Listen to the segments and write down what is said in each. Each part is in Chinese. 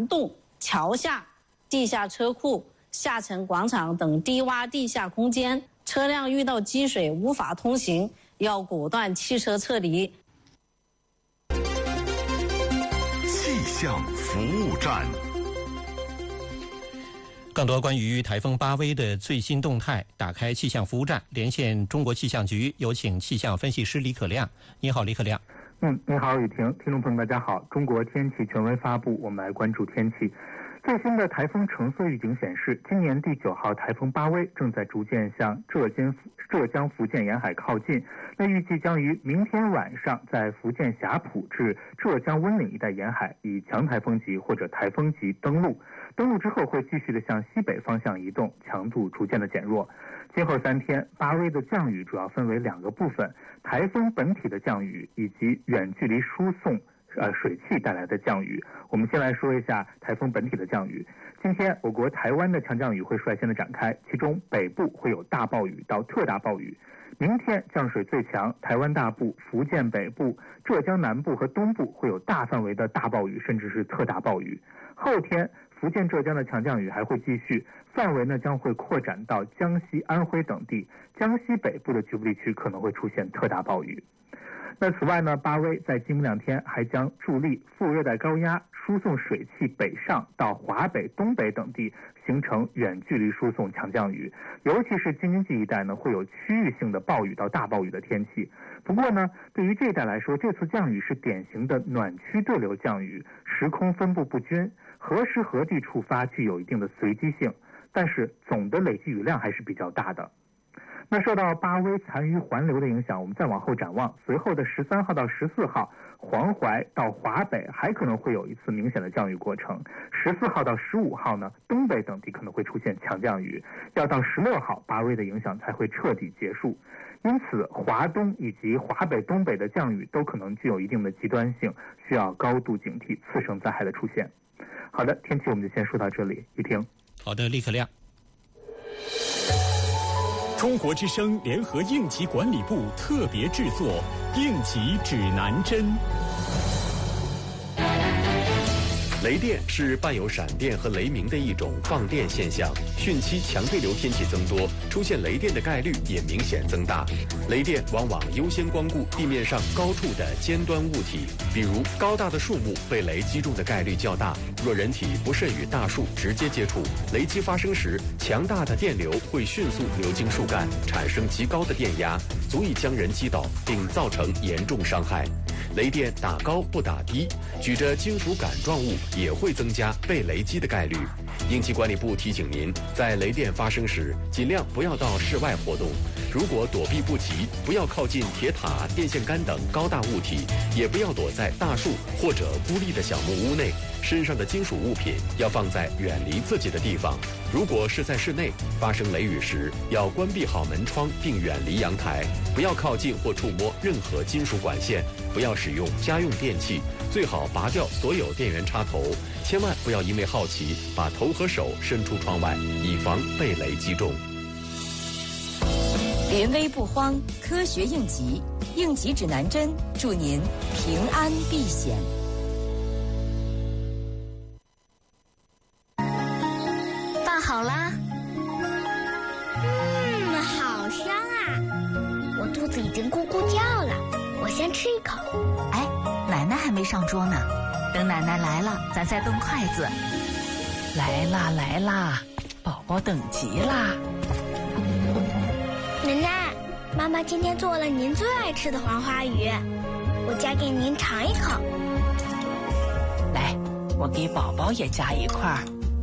涵洞、桥下、地下车库、下沉广场等低洼地下空间，车辆遇到积水无法通行，要果断汽车撤离。 气象服务站。 更多关于台风巴威的最新动态，打开气象服务站，连线中国气象局，有请气象分析师李可亮。你好，李可亮。 你好，雨婷，听众朋友大家好。中国天气权威发布，我们来关注天气。最新的台风橙色预警显示，今年第9号台风巴威正在逐渐向浙江、福建沿海靠近。那预计将于明天晚上在福建霞浦至浙江温岭一带沿海以强台风级或者台风级登陆。登陆之后会继续的向西北方向移动，强度逐渐的减弱。今后3天，巴威的降雨主要分为2个部分：台风本体的降雨以及远距离输送水汽带来的降雨。我们先来说一下台风本体的降雨。今天我国台湾的强降雨会率先的展开，其中北部会有大暴雨到特大暴雨。明天降水最强，台湾大部、福建北部、浙江南部和东部会有大范围的大暴雨，甚至是特大暴雨。后天福建、浙江的强降雨还会继续，范围呢将会扩展到江西、安徽等地，江西北部的局部地区可能会出现特大暴雨。那此外呢，巴威在今明2天还将助力副热带高压输送水汽北上到华北、东北等地，形成远距离输送强降雨。尤其是京津冀一带呢，会有区域性的暴雨到大暴雨的天气。不过呢，对于这一带来说，这次降雨是典型的暖区对流降雨，时空分布不均，何时何地触发具有一定的随机性，但是总的累积雨量还是比较大的。那受到巴威残余环流的影响，我们再往后展望，随后的13号到14号，黄淮到华北还可能会有一次明显的降雨过程。14号到15号呢，东北等地可能会出现强降雨，要到16号，巴威的影响才会彻底结束。因此，华东以及华北、东北的降雨都可能具有一定的极端性，需要高度警惕次生灾害的出现。好的，天气我们就先说到这里，雨婷。 好的，李可亮。 中国之声联合应急管理部特别制作应急指南针。 雷电是伴有闪电和雷鸣的一种放电现象，汛期强对流天气增多，出现雷电的概率也明显增大。雷电往往优先光顾地面上高处的尖端物体，比如高大的树木被雷击中的概率较大。若人体不慎与大树直接接触，雷击发生时，强大的电流会迅速流经树干，产生极高的电压，足以将人击倒并造成严重伤害。雷电打高不打低，举着金属杆状物也会增加被雷击的概率。应急管理部提醒您，在雷电发生时，尽量不要到室外活动。如果躲避不及，不要靠近铁塔、电线杆等高大物体，也不要躲在大树或者孤立的小木屋内。身上的金属物品要放在远离自己的地方。如果是在室内，发生雷雨时，要关闭好门窗并远离阳台，不要靠近或触摸任何金属管线，不要使用家用电器，最好拔掉所有电源插头，千万不要因为好奇把头和手伸出窗外，以防被雷击中。 临危不慌，科学应急，应急指南针，祝您平安避险。 饭好啦。好香啊！我肚子已经咕咕叫了，我先吃一口。 哎，奶奶还没上桌呢，等奶奶来了，咱再动筷子。 来啦来啦，宝宝等急啦。 奶奶，妈妈今天做了您最爱吃的黄花鱼，我夹给您尝一口。 来，我给宝宝也夹一块。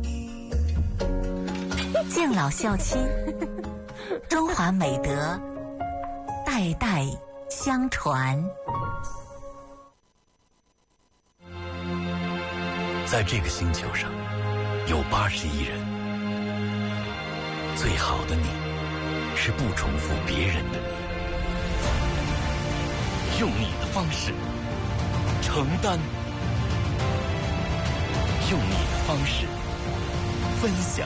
敬老孝亲，中华美德代代相传。 在这个星球上有80亿人，最好的你是不重复别人的你，用你的方式承担，用你的方式分享，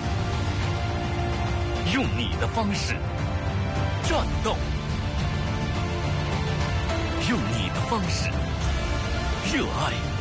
用你的方式战斗，用你的方式热爱。